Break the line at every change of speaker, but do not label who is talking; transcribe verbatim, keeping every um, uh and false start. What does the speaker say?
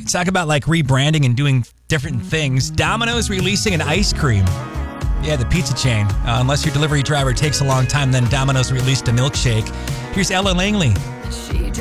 Talk about like rebranding and doing different things. Domino's releasing an ice cream. Yeah, the pizza chain. Uh, unless your delivery driver takes a long time, then Domino's released a milkshake. Here's Ella Langley.